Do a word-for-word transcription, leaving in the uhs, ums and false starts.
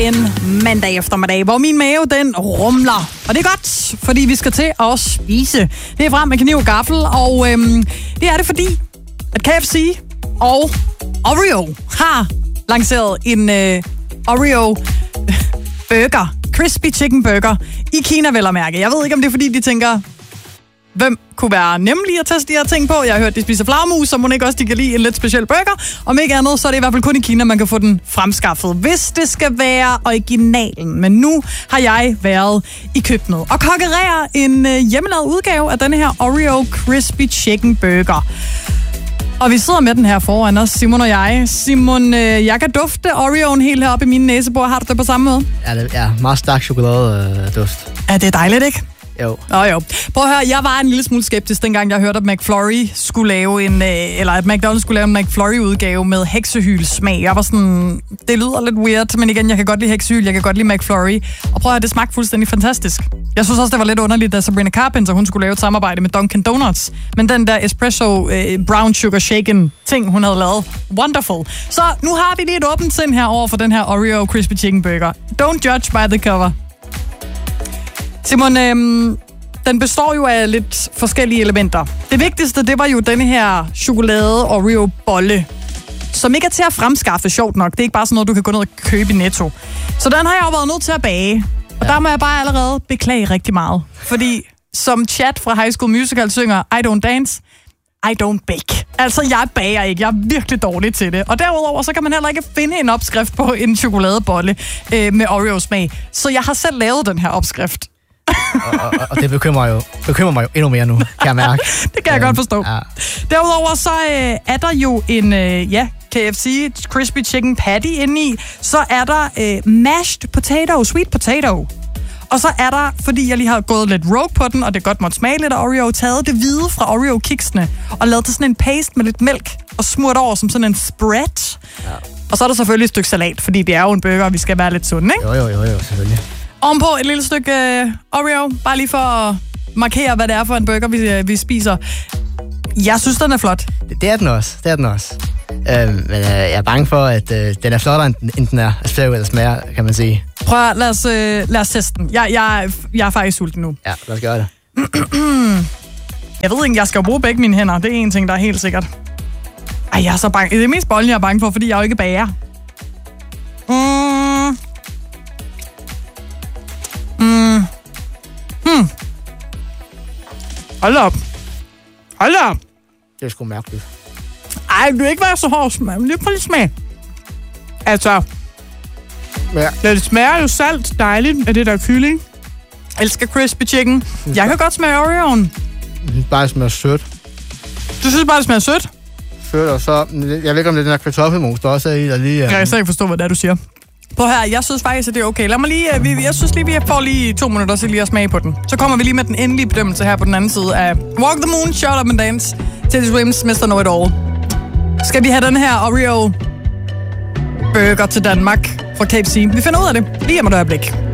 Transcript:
En mandag eftermiddag, hvor min mave, den rumler. Og det er godt, fordi vi skal til at spise. Det er frem med kniv og gaffel, og øhm, det er det fordi, at K F C og Oreo har lanceret en øh, Oreo burger, crispy chicken burger, i Kina vel at mærke. Jeg ved ikke, om det er fordi, de tænker, hvem kunne være nemlig at teste de her ting på? Jeg har hørt, de spiser flagermus, så må ikke også de kan lide en lidt speciel burger. Om ikke andet, så er det i hvert fald kun i Kina, man kan få den fremskaffet, hvis det skal være originalen. Men nu har jeg været i køkkenet og konkurrerer en øh, hjemmelavet udgave af denne her Oreo Crispy Chicken Burger. Og vi sidder med den her foran os, Simon og jeg. Simon, øh, jeg kan dufte Oreoen helt heroppe i mine næsebor. Har du det på samme måde? Ja, det er meget stærk chokoladeduft. Ja, det er dejligt, ikke? Jo. Nå jo. Prøv at høre, jeg var en lille smule skeptisk, dengang jeg hørte, at McFlurry skulle lave en, eller at McDonald's skulle lave en McFlurry-udgave med heksehylsmag. Jeg var sådan, det lyder lidt weird, men igen, jeg kan godt lide heksehyl, jeg kan godt lide McFlurry. Og prøv at høre, det smagte fuldstændig fantastisk. Jeg synes også, det var lidt underligt, da Sabrina Carpenter, hun skulle lave et samarbejde med Dunkin' Donuts. Men den der espresso eh, brown sugar shaken ting, hun havde lavet, wonderful. Så nu har vi lige et åbent sind her over for den her Oreo Crispy Chicken Burger. Don't judge by the cover. Simon, øhm, den består jo af lidt forskellige elementer. Det vigtigste, det var jo denne her chokolade Oreo-bolle, som ikke er til at fremskaffe, sjovt nok. Det er ikke bare sådan noget, du kan gå ned og købe i Netto. Så den har jeg jo været nødt til at bage. Og ja. Der må jeg bare allerede beklage rigtig meget. Fordi som Chad fra High School Musical synger, I don't dance, I don't bake. Altså, jeg bager ikke. Jeg er virkelig dårlig til det. Og derudover, så kan man heller ikke finde en opskrift på en chokoladebolle øh, med Oreo-smag. Så jeg har selv lavet den her opskrift. og, og, og det bekymrer, jo, bekymrer mig jo endnu mere nu, kan jeg mærke. Det kan jeg øhm, godt forstå. Ja. Derudover så øh, er der jo en øh, ja, K F C Crispy Chicken Patty inde i. Så er der øh, mashed potato, sweet potato. Og så er der, fordi jeg lige har gået lidt rogue på den, og det godt måtte smage lidt af Oreo, taget det hvide fra Oreo-kiksene og lavet det sådan en paste med lidt mælk og smurt over som sådan en spread. Ja. Og så er der selvfølgelig et stykke salat, fordi det er jo en burger, og vi skal være lidt sunde, ikke? Jo, jo, jo, jo, selvfølgelig. Ovenpå et lille stykke øh, Oreo, bare lige for at markere, hvad det er for en burger, vi, øh, vi spiser. Jeg synes, den er flot. Det, det er den også, det er den også. Øh, men øh, jeg er bange for, at øh, den er flottere, end, end den er. Altså, eller smager, kan man sige. Prøv at lad os, øh, lad os teste den. Jeg, jeg, jeg er faktisk sulten nu. Ja, lad os gøre det. Jeg ved ikke, jeg skal jo bruge begge mine hænder. Det er en ting, der er helt sikkert. Ej, jeg er så bange. Det er mest bolden, jeg er bange for, fordi jeg jo ikke bager. Mm. Mm. Hmm. Hold op. Hold op. Det er sgu mærkeligt. Ej, du vil ikke være så hård smag. Men lige prøv lige smag. Altså, ja. Det smager jo salt dejligt af det der kylling. Jeg elsker crispy chicken. Jeg kan godt smage Oreoen. Det bare smager sødt. Du synes bare, det smager sødt? Sødt, og så... Jeg ved ikke, om det er den her kartoffelmos, der også er i, der lige... Jeg kan slet ikke forstå, hvad det er, du siger. Prøv her, jeg synes faktisk, at det er okay. Lad mig lige... Vi, jeg synes lige, vi får lige to minutter til lige at smage på den. Så kommer vi lige med den endelige bedømmelse her på den anden side af Walk the Moon, Shut Up and Dance, Teddy Swims, mister Know It All. Skal vi have den her Oreo burger til Danmark fra K F C? Vi finder ud af det lige om et øjeblik.